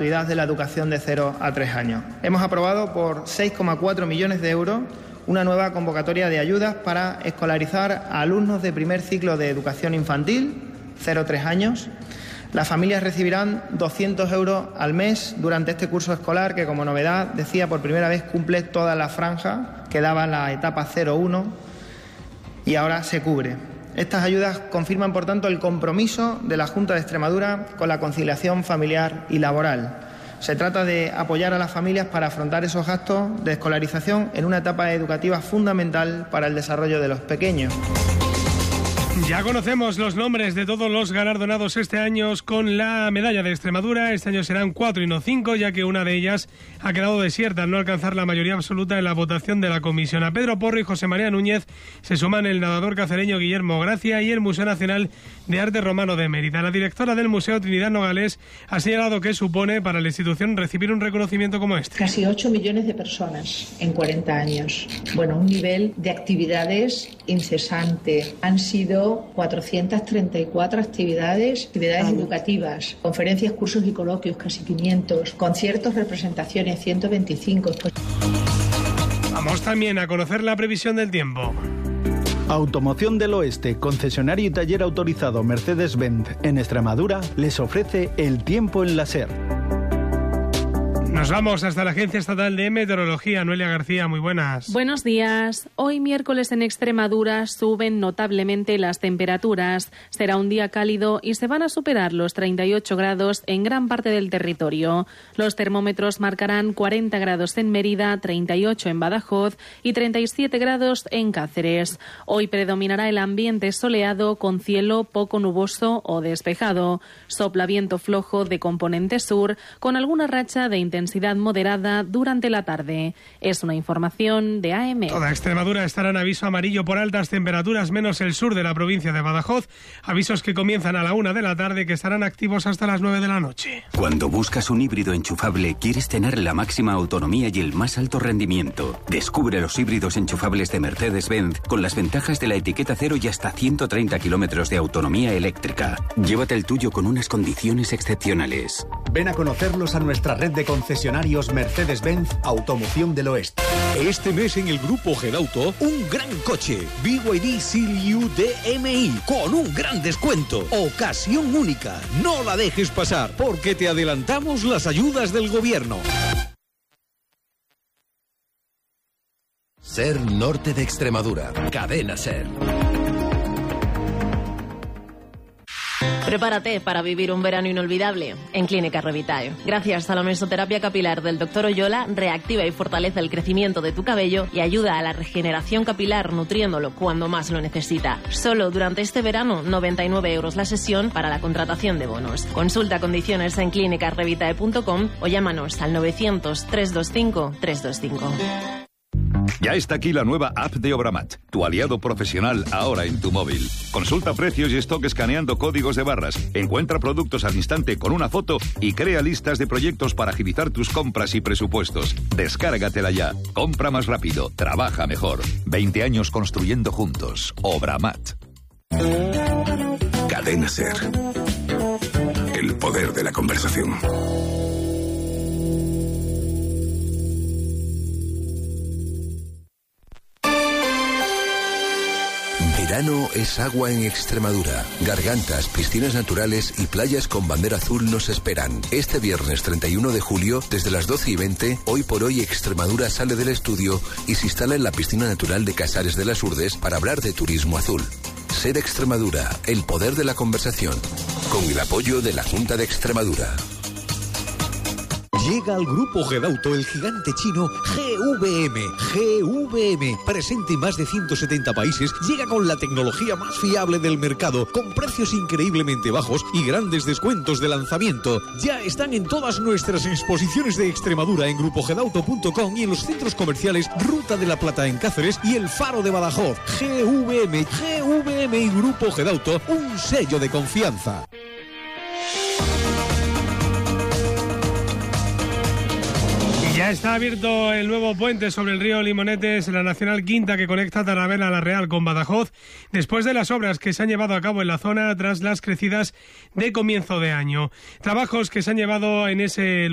gratuidad de la educación de 0 a 3 años. Hemos aprobado por 6,4 millones de euros una nueva convocatoria de ayudas para escolarizar a alumnos de primer ciclo de educación infantil, 0 a 3 años. Las familias recibirán 200 euros al mes durante este curso escolar que, como novedad, decía, por primera vez cumple toda la franja que daba la etapa 0-1 y ahora se cubre. Estas ayudas confirman, por tanto, el compromiso de la Junta de Extremadura con la conciliación familiar y laboral. Se trata de apoyar a las familias para afrontar esos gastos de escolarización en una etapa educativa fundamental para el desarrollo de los pequeños. Ya conocemos los nombres de todos los galardonados este año con la medalla de Extremadura. Este año serán 4 y no 5, ya que una de ellas ha quedado desierta al no alcanzar la mayoría absoluta en la votación de la comisión. A Pedro Porro y José María Núñez se suman el nadador cacereño Guillermo Gracia y el Museo Nacional de Arte Romano de Mérida. La directora del Museo, Trinidad Nogales, ha señalado que supone para la institución recibir un reconocimiento como este. Casi 8 millones de personas en 40 años. Bueno, un nivel de actividades incesante. Han sido 434 actividades educativas, conferencias, cursos y coloquios, casi 500, conciertos, representaciones, 125. Vamos también a conocer la previsión del tiempo. Automoción del Oeste, concesionario y taller autorizado Mercedes-Benz en Extremadura, les ofrece el tiempo en la SER. Nos vamos hasta la Agencia Estatal de Meteorología. Noelia García, muy buenas. Buenos días. Hoy miércoles en Extremadura suben notablemente las temperaturas. Será un día cálido y se van a superar los 38 grados en gran parte del territorio. Los termómetros marcarán 40 grados en Mérida, 38 en Badajoz y 37 grados en Cáceres. Hoy predominará el ambiente soleado con cielo poco nuboso o despejado. Sopla viento flojo de componente sur con alguna racha de intensidad moderada durante la tarde. Es una información de AM. Toda Extremadura estará en aviso amarillo por altas temperaturas, menos el sur de la provincia de Badajoz. Avisos que comienzan a la 1 de la tarde, que estarán activos hasta las 9 de la noche. Cuando buscas un híbrido enchufable, quieres tener la máxima autonomía y el más alto rendimiento. Descubre los híbridos enchufables de Mercedes-Benz con las ventajas de la etiqueta cero y hasta 130 kilómetros de autonomía eléctrica. Llévate el tuyo con unas condiciones excepcionales. Ven a conocerlos a nuestra red de concesionarios Mercedes-Benz Automoción del Oeste. Este mes en el Grupo Gedauto, un gran coche, BYD Seal-U DMI, con un gran descuento. Ocasión única, no la dejes pasar, porque te adelantamos las ayudas del gobierno. SER Norte de Extremadura, Cadena SER. Prepárate para vivir un verano inolvidable en Clínica Revitae. Gracias a la mesoterapia capilar del Dr. Oyola, reactiva y fortalece el crecimiento de tu cabello y ayuda a la regeneración capilar nutriéndolo cuando más lo necesita. Solo durante este verano, 99 euros la sesión para la contratación de bonos. Consulta condiciones en clinicarevitae.com o llámanos al 900 325 325. Ya está aquí la nueva app de Obramat, tu aliado profesional ahora en tu móvil. Consulta precios y stock escaneando códigos de barras, encuentra productos al instante con una foto y crea listas de proyectos para agilizar tus compras y presupuestos. Descárgatela ya. Compra más rápido, trabaja mejor. 20 años construyendo juntos. Obramat. Cadena SER. El poder de la conversación. Verano es agua en Extremadura. Gargantas, piscinas naturales y playas con bandera azul nos esperan. Este viernes 31 de julio, desde las 12:20, Hoy por Hoy Extremadura sale del estudio y se instala en la piscina natural de Casares de las Urdes para hablar de turismo azul. SER Extremadura, el poder de la conversación. Con el apoyo de la Junta de Extremadura. Llega al Grupo Gedauto el gigante chino GVM. GVM, presente en más de 170 países, llega con la tecnología más fiable del mercado, con precios increíblemente bajos y grandes descuentos de lanzamiento. Ya están en todas nuestras exposiciones de Extremadura en grupogedauto.com y en los centros comerciales Ruta de la Plata en Cáceres y El Faro de Badajoz. GVM y Grupo Gedauto, un sello de confianza. Ya está abierto el nuevo puente sobre el río Limonetes en la Nacional Quinta que conecta Talavera la Real con Badajoz, después de las obras que se han llevado a cabo en la zona tras las crecidas de comienzo de año. Trabajos que se han llevado en ese